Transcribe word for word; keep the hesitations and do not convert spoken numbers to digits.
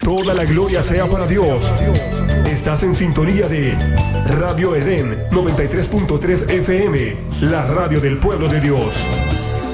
Toda la gloria sea para Dios. Estás en sintonía de Radio Edén noventa y tres punto tres F M, la radio del pueblo de Dios.